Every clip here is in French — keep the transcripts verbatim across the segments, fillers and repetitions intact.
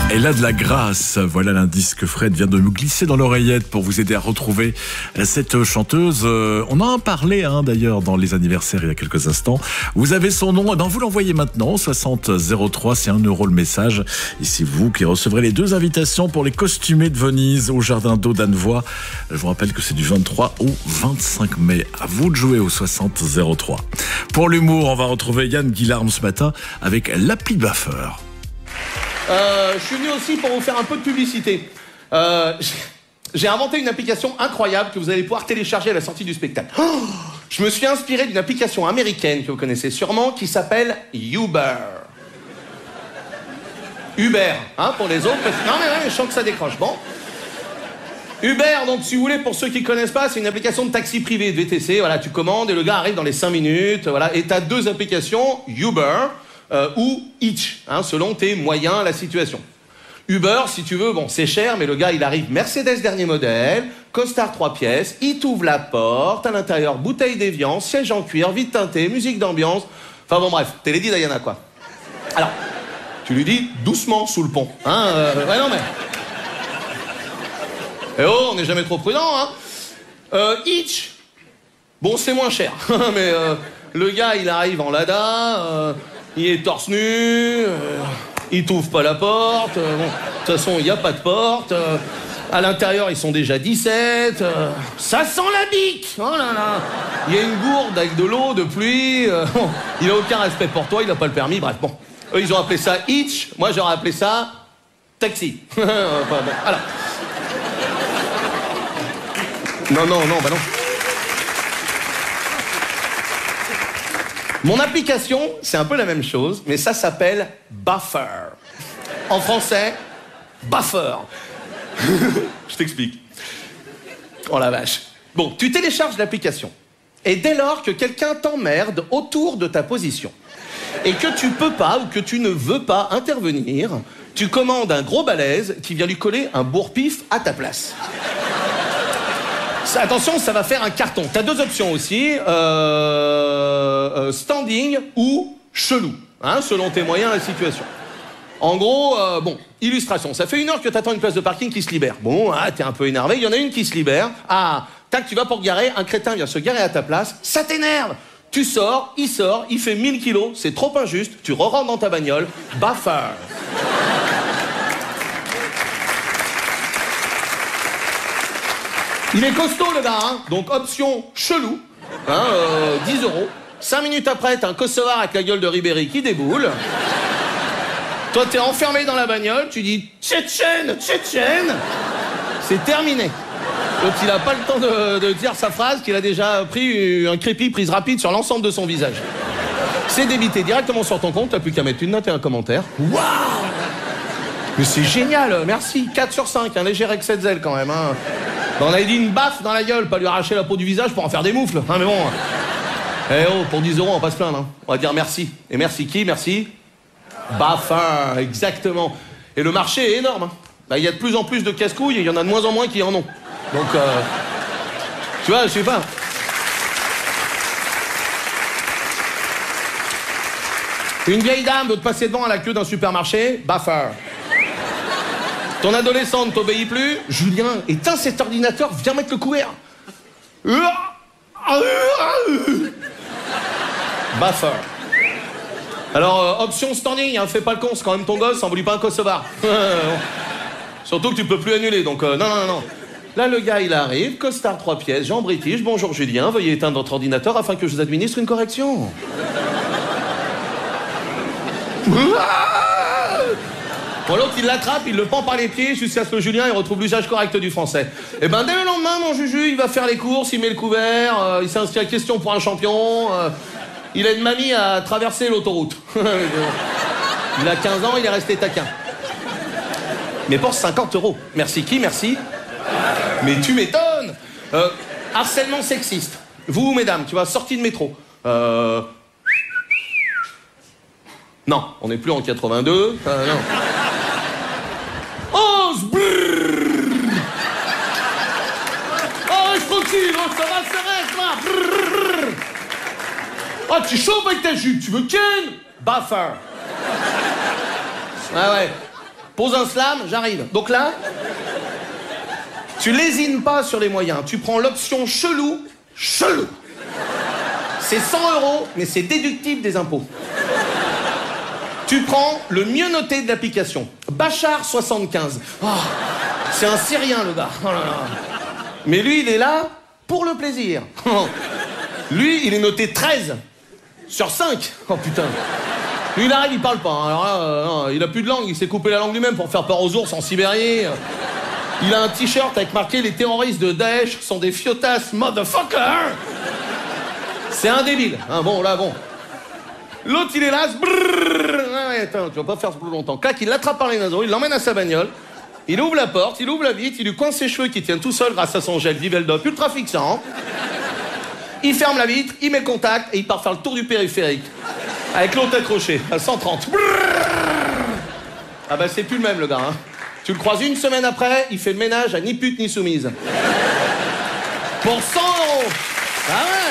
Elle a de la grâce. Voilà l'indice que Fred vient de nous glisser dans l'oreillette pour vous aider à retrouver cette chanteuse. On en a parlé hein, d'ailleurs dans les anniversaires il y a quelques instants. Vous avez son nom, eh ben, vous l'envoyez maintenant, soixante zéro trois, c'est un euro le message. Et c'est vous qui recevrez les deux invitations pour les costumés de Venise au Jardin d'eau d'Annevoie. Je vous rappelle que c'est du vingt-trois au vingt-cinq mai. À vous de jouer au soixante zéro trois. Pour l'humour, on va retrouver Yann Guillarme ce matin avec l'appli Buffer. Euh, je suis venu aussi pour vous faire un peu de publicité. Euh, j'ai inventé une application incroyable que vous allez pouvoir télécharger à la sortie du spectacle. Oh, je me suis inspiré d'une application américaine que vous connaissez sûrement qui s'appelle Uber. Uber, hein, pour les autres. Parce... Non mais ouais, je sens que ça décroche. Bon. Uber, donc si vous voulez, pour ceux qui connaissent pas, c'est une application de taxi privé, de V T C. Voilà, tu commandes et le gars arrive dans les cinq minutes. Voilà, et t'as deux applications, Uber. Euh, ou Hitch, hein, selon tes moyens, la situation. Uber, si tu veux, bon, c'est cher, mais le gars, il arrive Mercedes dernier modèle, costard trois pièces, il t'ouvre la porte, à l'intérieur, bouteille d'évian, siège en cuir, vide teinté, musique d'ambiance. Enfin bon, bref, t'es Lady Diana, quoi. Alors, tu lui dis doucement sous le pont, hein, euh, ouais, non, mais... Eh oh, on n'est jamais trop prudent, hein. Euh, Hitch, bon, c'est moins cher, mais euh, le gars, il arrive en Lada, euh, il est torse nu, euh, il t'ouvre pas la porte, euh, bon, de toute façon, il n'y a pas de porte, euh, à l'intérieur, ils sont déjà dix-sept, euh, ça sent la bique, oh là là, il y a une gourde avec de l'eau, de pluie, euh, bon, il a aucun respect pour toi, il n'a pas le permis, bref, bon. Eux, ils ont appelé ça Hitch, moi, j'aurais appelé ça taxi. Voilà. Non, non, non, bah non. Mon application, c'est un peu la même chose, mais ça s'appelle Buffer. En français, Buffer. Je t'explique. Oh la vache. Bon, tu télécharges l'application. Et dès lors que quelqu'un t'emmerde autour de ta position, et que tu peux pas ou que tu ne veux pas intervenir, tu commandes un gros balèze qui vient lui coller un bourre-pif à ta place. Ça, attention, ça va faire un carton. T'as deux options aussi, euh, euh, standing ou chelou, hein, selon tes moyens, la situation. En gros, euh, bon, illustration. Ça fait une heure que t'attends une place de parking qui se libère. Bon, ah, t'es un peu énervé, il y en a une qui se libère. Ah, tac, tu vas pour te garer, un crétin vient se garer à ta place, ça t'énerve. Tu sors, il sort, il fait mille kilos, c'est trop injuste, tu re-rentres dans ta bagnole, Buffer. Il est costaud le gars, hein. Donc option chelou, hein, euh, dix euros. Cinq minutes après, t'as un Kosovar avec la gueule de Ribéry qui déboule. Toi, t'es enfermé dans la bagnole, tu dis Tchétchène, Tchétchène. C'est terminé. Donc il a pas le temps de, de dire sa phrase qu'il a déjà pris un crépi prise rapide sur l'ensemble de son visage. C'est débité directement sur ton compte, t'as plus qu'à mettre une note et un commentaire. Waouh! Mais c'est génial, merci. quatre sur cinq, un léger excès de zèle quand même, hein. On avait dit une baffe dans la gueule, pas lui arracher la peau du visage pour en faire des moufles. Hein, mais bon. Eh oh, pour dix euros, on va pas se plaindre. Hein. On va dire merci. Et merci qui? Merci Buffer, exactement. Et le marché est énorme. Hein. Bah, il y a de plus en plus de casse-couilles et il y en a de moins en moins qui en ont. Donc, euh, tu vois, je sais pas. Une vieille dame veut te passer devant à la queue d'un supermarché, Buffer. Ton adolescent ne t'obéit plus, Julien, éteins cet ordinateur, viens mettre le couvert. Buffer. Alors, euh, option standing, hein, fais pas le con, c'est quand même ton gosse, envoie-lui pas un Kosovar. Surtout que tu peux plus annuler, donc euh, non, non, non. Là, le gars, il arrive, costard trois pièces, Jean British, bonjour Julien, veuillez éteindre votre ordinateur afin que je vous administre une correction. Bon, l'autre, il l'attrape, il le pend par les pieds jusqu'à ce que Julien il retrouve l'usage correct du français. Et ben, dès le lendemain, mon Juju, il va faire les courses, il met le couvert, euh, il s'inscrit à question pour un champion, euh, il a une mamie à traverser l'autoroute. Il a quinze ans, il est resté taquin. Mais pour cinquante euros. Merci qui, merci? Mais tu m'étonnes. euh, Harcèlement sexiste. Vous, mesdames, tu vois, sortie de métro. Euh... Non, on n'est plus en quatre-vingt-deux. Euh, non. Oh, je tranquille, oh, ça va, ça reste, là. Oh, tu chauffes avec ta jupe, tu veux Ken? Buffer. Ah ouais. Pose un slam, j'arrive. Donc là, tu lésines pas sur les moyens. Tu prends l'option chelou, chelou. C'est cent euros, mais c'est déductible des impôts. Tu prends le mieux noté de l'application. Bachar soixante-quinze. Oh, c'est un Syrien, le gars. Oh là là. Mais lui, il est là pour le plaisir. Lui, il est noté treize sur cinq. Oh putain. Lui, il arrive, il parle pas. Alors là, euh, non, il a plus de langue. Il s'est coupé la langue lui-même pour faire peur aux ours en Sibérie. Il a un t-shirt avec marqué « Les terroristes de Daesh sont des fiotas motherfucker ». C'est un débile. Hein, bon, là, bon. L'autre, il est là. Ah ouais, attends, tu vas pas faire ça plus longtemps. Clac, il l'attrape par les naseaux, il l'emmène à sa bagnole. Il ouvre la porte, il ouvre la vitre, il lui coince ses cheveux qui tiennent tout seul grâce à son gel Viveldop ultra fixant. Il ferme la vitre, il met le contact et il part faire le tour du périphérique. Avec l'autre accroché, à cent trente. Ah bah c'est plus le même, le gars. Hein. Tu le croises une semaine après, il fait le ménage à ni pute ni soumise. Pour cent euros. Ah ouais.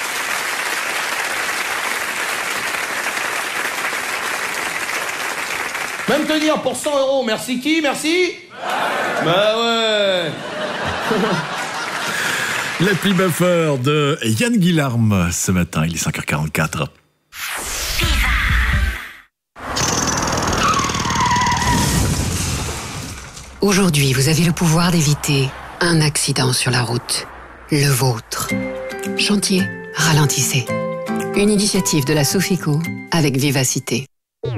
Même te dire, pour cent euros, merci qui? Merci? Bah ouais. L'appli Buffer de Yann Guillarme ce matin, il est cinq heures quarante-quatre. Aujourd'hui, vous avez le pouvoir d'éviter un accident sur la route. Le vôtre. Chantier, ralentissez. Une initiative de la Sofico avec Vivacité.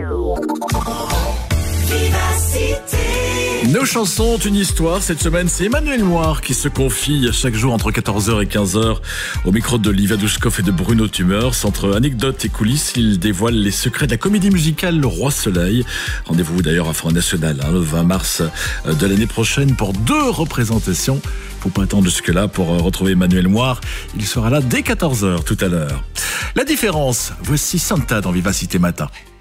Nos chansons ont une histoire. Cette semaine, c'est Emmanuel Moir qui se confie chaque jour entre quatorze heures et quinze heures au micro de Livia Douchkov et de Bruno Tumeurs. Entre anecdotes et coulisses, il dévoile les secrets de la comédie musicale Le Roi Soleil. Rendez-vous d'ailleurs à Front National hein, le vingt mars de l'année prochaine pour deux représentations. Faut pas attendre jusque-là pour retrouver Emmanuel Moir. Il sera là dès quatorze heures tout à l'heure. La différence, voici Santa dans Vivacité Matin.